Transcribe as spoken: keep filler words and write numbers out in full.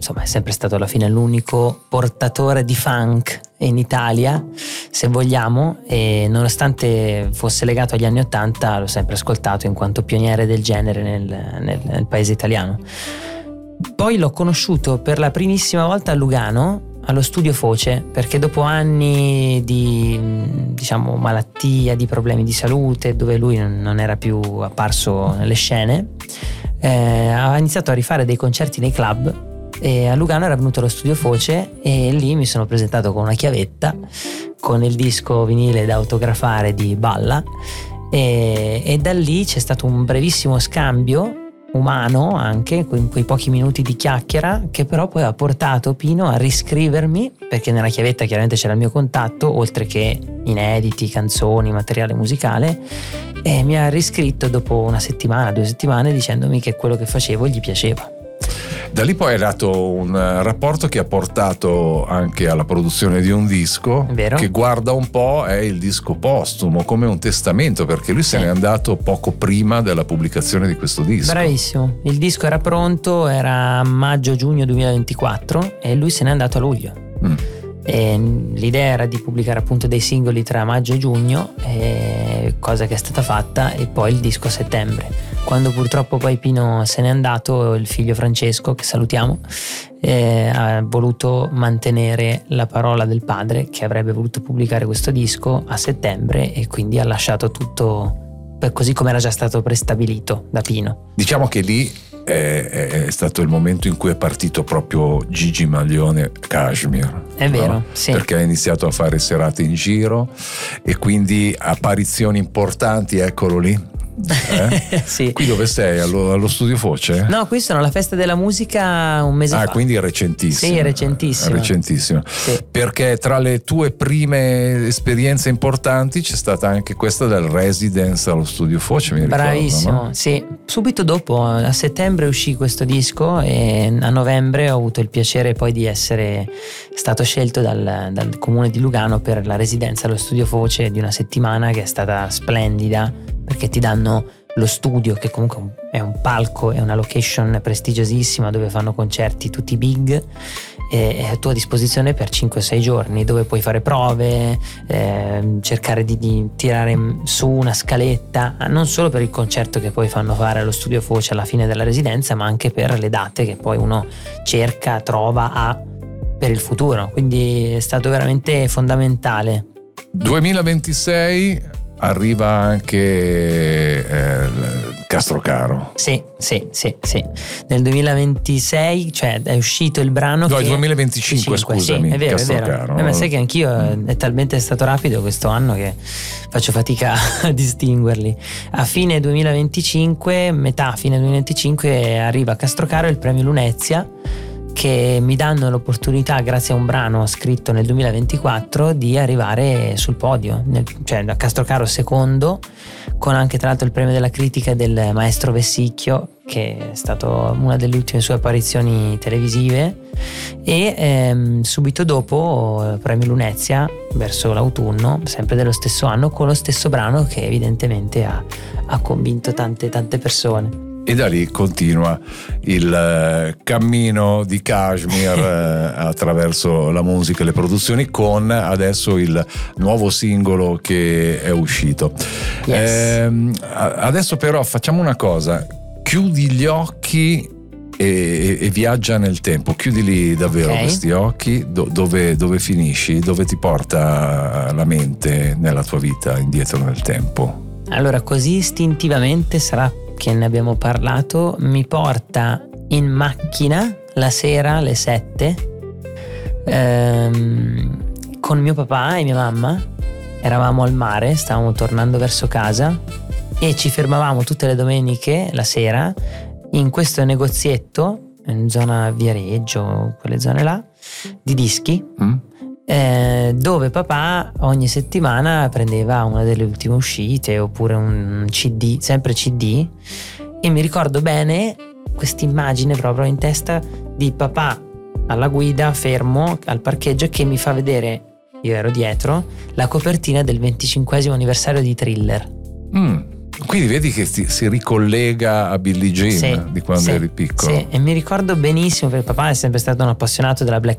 insomma è sempre stato alla fine l'unico portatore di funk in Italia, se vogliamo, e nonostante fosse legato agli anni ottanta l'ho sempre ascoltato in quanto pioniere del genere nel, nel, nel paese italiano. Poi l'ho conosciuto per la primissima volta a Lugano, allo Studio Foce, perché dopo anni di, diciamo, malattia, di problemi di salute, dove lui non era più apparso nelle scene, eh, ha iniziato a rifare dei concerti nei club, e a Lugano era venuto allo Studio Foce e lì mi sono presentato con una chiavetta con il disco vinile da autografare di Balla, e, e da lì c'è stato un brevissimo scambio umano, anche in quei pochi minuti di chiacchiera, che però poi ha portato Pino a riscrivermi, perché nella chiavetta chiaramente c'era il mio contatto, oltre che inediti, canzoni, materiale musicale, e mi ha riscritto dopo una settimana, due settimane, dicendomi che quello che facevo gli piaceva. Da lì poi è nato un rapporto che ha portato anche alla produzione di un disco, vero? Che guarda un po' è il disco postumo, come un testamento, perché lui se sì. n'è andato poco prima della pubblicazione di questo disco. Bravissimo, il disco era pronto, era maggio-giugno duemilaventiquattro e lui se n'è andato a luglio. Mm. E l'idea era di pubblicare appunto dei singoli tra maggio e giugno, e cosa che è stata fatta, e poi il disco a settembre. Quando purtroppo poi Pino se n'è andato, il figlio Francesco, che salutiamo, eh, ha voluto mantenere la parola del padre, che avrebbe voluto pubblicare questo disco a settembre, e quindi ha lasciato tutto per così come era già stato prestabilito da Pino. Diciamo che lì è, è stato il momento in cui è partito proprio Gigi Maglione Kashmir. È vero, no? sì. Perché ha iniziato a fare serate in giro e quindi apparizioni importanti, eccolo lì. Eh? Sì. Qui dove sei? Allo, allo Studio Foce? No, qui sono alla Festa della Musica un mese ah, fa. Ah, quindi è recentissimo. Sì, è recentissimo. È recentissimo. Sì. Perché tra le tue prime esperienze importanti c'è stata anche questa del residence allo Studio Foce, mi ricordo. Bravissimo, no? Sì. Subito dopo, a settembre uscì questo disco, e a novembre ho avuto il piacere poi di essere stato scelto dal, dal comune di Lugano per la residenza allo Studio Foce di una settimana, che è stata splendida, perché ti danno lo studio, che comunque è un palco, è una location prestigiosissima dove fanno concerti tutti big, e è a tua disposizione per cinque o sei giorni, dove puoi fare prove, eh, cercare di, di tirare su una scaletta, non solo per il concerto che poi fanno fare allo Studio Foce alla fine della residenza, ma anche per le date che poi uno cerca, trova, ha per il futuro. Quindi è stato veramente fondamentale. duemilaventisei arriva anche eh, Castrocaro. Sì, sì, sì, sì. Nel duemilaventisei, cioè è uscito il brano. No, che... duemilaventicinque, scusami. Sì, è vero, Castrocaro. è vero. Eh, ma sai che anch'io mm. è talmente stato rapido questo anno che faccio fatica a distinguerli. A fine duemilaventicinque, metà fine duemilaventicinque, arriva a Castrocaro il premio Lunezia, che mi danno l'opportunità, grazie a un brano scritto nel duemilaventiquattro, di arrivare sul podio, nel, cioè da Castrocaro secondo, con anche tra l'altro il premio della critica del maestro Vessicchio, che è stato una delle ultime sue apparizioni televisive, e ehm, subito dopo il premio Lunezia verso l'autunno, sempre dello stesso anno, con lo stesso brano che evidentemente ha, ha convinto tante tante persone. E da lì continua il cammino di Kashmir eh, attraverso la musica e le produzioni, con adesso il nuovo singolo che è uscito. Yes. Eh, adesso però facciamo una cosa, chiudi gli occhi e, e viaggia nel tempo, chiudili davvero, okay, questi occhi, do, dove, dove finisci, dove ti porta la mente nella tua vita indietro nel tempo? Allora, così istintivamente sarà che ne abbiamo parlato, mi porta in macchina la sera alle sette ehm, con mio papà e mia mamma. Eravamo al mare, stavamo tornando verso casa e ci fermavamo tutte le domeniche la sera in questo negozietto in zona Viareggio, quelle zone là, di dischi, mm. eh, dove papà ogni settimana prendeva una delle ultime uscite oppure un C D, sempre C D, e mi ricordo bene quest'immagine proprio in testa di papà alla guida, fermo al parcheggio, che mi fa vedere, io ero dietro, la copertina del venticinquesimo anniversario di Thriller. Mm. Quindi vedi che si, si ricollega a Billie Jean, sì, di quando sì, eri piccolo. Sì, e mi ricordo benissimo perché papà è sempre stato un appassionato della black